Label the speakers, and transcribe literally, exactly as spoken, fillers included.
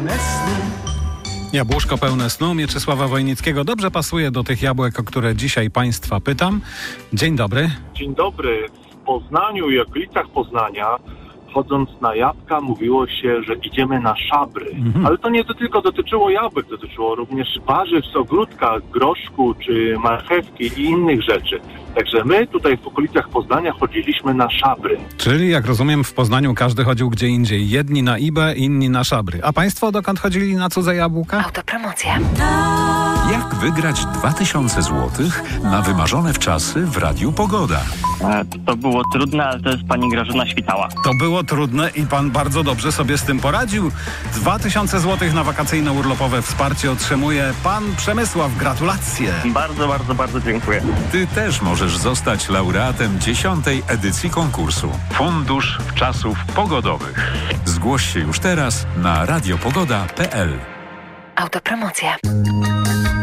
Speaker 1: pełne snu.
Speaker 2: Jabłuszko pełne snu Mieczysława Wojnickiego dobrze pasuje do tych jabłek, o które dzisiaj Państwa pytam. Dzień dobry.
Speaker 3: Dzień dobry. W Poznaniu i okolicach Poznania, chodząc na jabłka, mówiło się, że idziemy na szabry. Mhm. Ale to nie to tylko dotyczyło jabłek, dotyczyło również warzyw z ogródka, groszku czy marchewki i innych rzeczy. Także my tutaj w okolicach Poznania chodziliśmy na szabry.
Speaker 2: Czyli, jak rozumiem, w Poznaniu każdy chodził gdzie indziej. Jedni na Ibę, inni na szabry. A Państwo dokąd chodzili na cudze jabłka?
Speaker 4: Autopromocja.
Speaker 5: Jak wygrać dwa tysiące złotych na wymarzone wczasy w Radiu Pogoda?
Speaker 6: To było trudne, ale to jest pani Grażyna Świtała.
Speaker 2: To było trudne i pan bardzo dobrze sobie z tym poradził. dwa tysiące złotych na wakacyjne urlopowe wsparcie otrzymuje pan Przemysław. Gratulacje.
Speaker 6: Bardzo, bardzo, bardzo dziękuję.
Speaker 5: Ty też możesz zostać laureatem dziesiątej edycji konkursu Fundusz Wczasów Pogodowych. Zgłoś się już teraz na radiopogoda kropka p l.
Speaker 4: Autopromocja.